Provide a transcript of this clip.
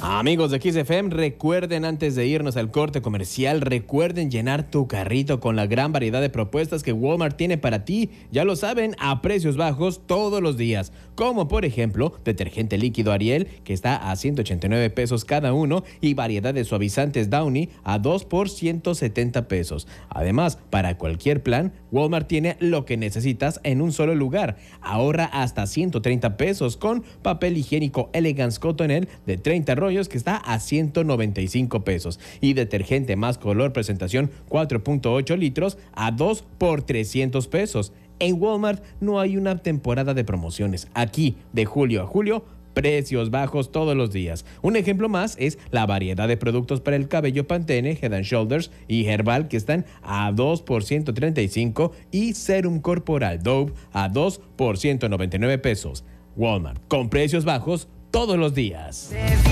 Amigos de XFM, recuerden antes de irnos al corte comercial, recuerden llenar tu carrito con la gran variedad de propuestas que Walmart tiene para ti. Ya lo saben, a precios bajos todos los días. Como por ejemplo, detergente líquido Ariel, que está a 189 pesos cada uno, y variedad de suavizantes Downy a 2 por 170 pesos. Además, para cualquier plan, Walmart tiene lo que necesitas en un solo lugar. Ahorra hasta 130 pesos con papel higiénico Elegance Cottonelle de 30 rollos que está a 195 pesos y detergente más color presentación 4.8 litros a 2 por 300 pesos. En Walmart no hay una temporada de promociones. Aquí, de julio a julio, precios bajos todos los días. Un ejemplo más es la variedad de productos para el cabello Pantene, Head and Shoulders y Herbal que están a 2 por 135 y Serum Corporal Dove a 2 por 199 pesos. Walmart, con precios bajos todos los días.